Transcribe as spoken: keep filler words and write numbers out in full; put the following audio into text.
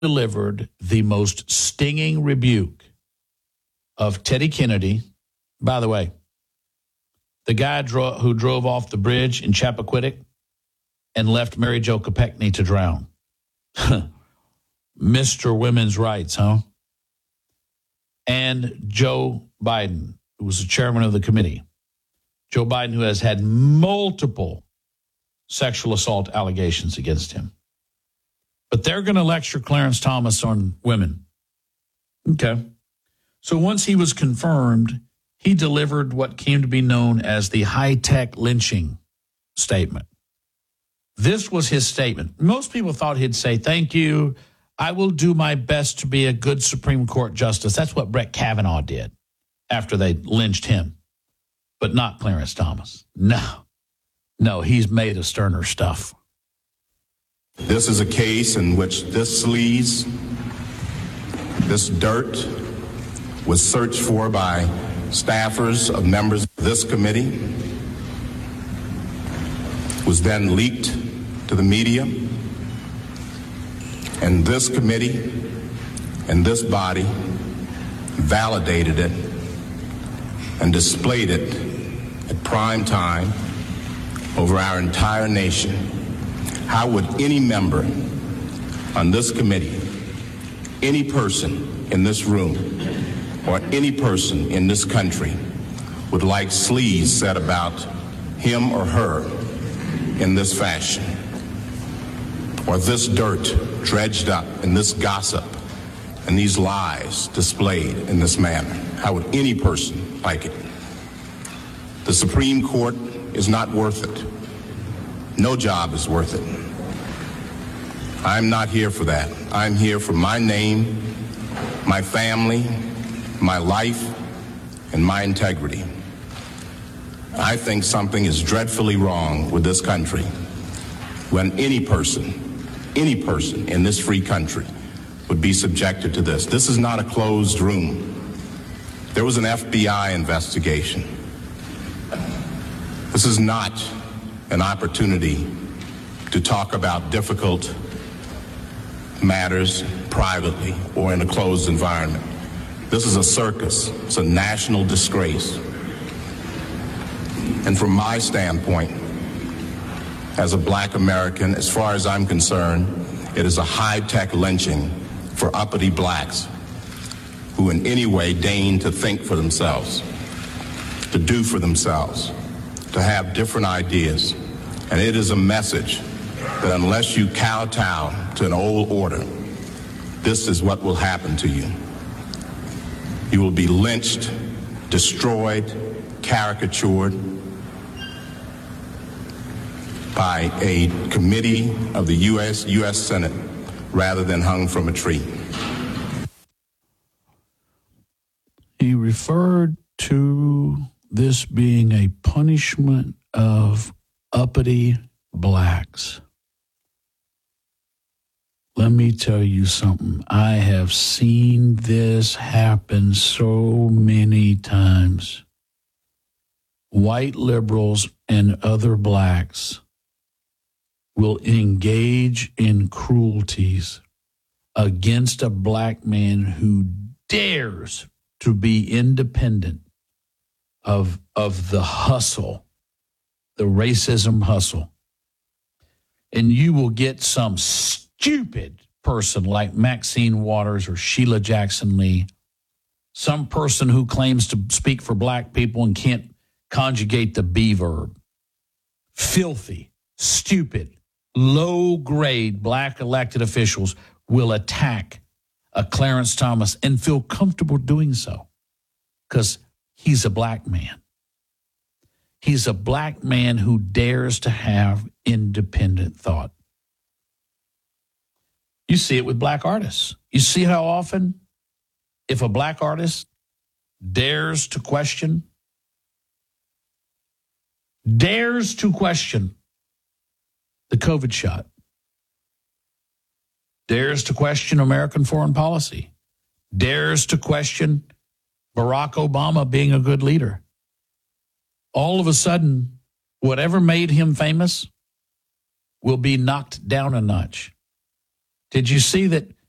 delivered the most stinging rebuke of Teddy Kennedy. By the way, the guy dro- who drove off the bridge in Chappaquiddick and left Mary Jo Kopechne to drown. Mister Women's Rights, huh? And Joe Biden, who was the chairman of the committee. Joe Biden, who has had multiple sexual assault allegations against him. But they're going to lecture Clarence Thomas on women. Okay. So once he was confirmed, he delivered what came to be known as the high-tech lynching statement. This was his statement. Most people thought he'd say, thank you. I will do my best to be a good Supreme Court justice. That's what Brett Kavanaugh did after they lynched him, but not Clarence Thomas. No, no, he's made of sterner stuff. This is a case in which this sleaze, this dirt, was searched for by staffers of members of this committee, was then leaked to the media, and this committee and this body validated it and displayed it at prime time over our entire nation. How would any member on this committee, any person in this room, or any person in this country would like sleaze said about him or her in this fashion, or this dirt dredged up, and this gossip and these lies displayed in this manner? How would any person like it? The Supreme Court is not worth it. No job is worth it. I'm not here for that. I'm here for my name, my family, my life, and my integrity. I think something is dreadfully wrong with this country when any person, any person in this free country would be subjected to this. This is not a closed room. There was an F B I investigation. This is not an opportunity to talk about difficult matters privately or in a closed environment. This is a circus. It's a national disgrace. And from my standpoint, as a black American, as far as I'm concerned, it is a high-tech lynching for uppity blacks who in any way deign to think for themselves, to do for themselves, to have different ideas. And it is a message that unless you kowtow to an old order, this is what will happen to you. You will be lynched, destroyed, caricatured by a committee of the U S U S Senate rather than hung from a tree. He referred to this being a punishment of uppity blacks. Let me tell you something. I have seen this happen so many times. White liberals and other blacks will engage in cruelties against a black man who dares to be independent of, of the hustle, the racism hustle. And you will get some stupid person like Maxine Waters or Sheila Jackson Lee, some person who claims to speak for black people and can't conjugate the be verb. Filthy, stupid, low-grade black elected officials will attack a Clarence Thomas and feel comfortable doing so because he's a black man. He's a black man who dares to have independent thought. You see it with black artists. You see how often if a black artist dares to question, dares to question the COVID shot, dares to question American foreign policy, dares to question Barack Obama being a good leader, all of a sudden, whatever made him famous will be knocked down a notch. Did you see that